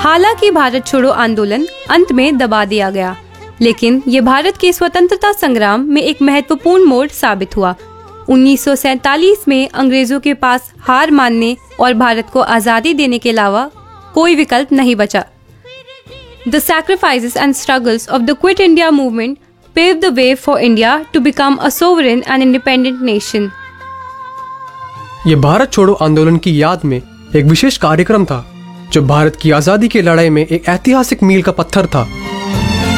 हालांकि भारत छोड़ो आंदोलन अंत में दबा दिया गया, लेकिन ये भारत के स्वतंत्रता संग्राम में एक महत्वपूर्ण मोड़ साबित हुआ। 1947 में अंग्रेजों के पास हार मानने और भारत को आजादी देने के अलावा कोई विकल्प नहीं बचा। The sacrifices and struggles of the Quit India movement paved the way for India to become a sovereign and independent nation. ये भारत छोड़ो आंदोलन की याद में एक विशेष कार्यक्रम था, जो भारत की आजादी की लड़ाई में एक ऐतिहासिक मील का पत्थर था।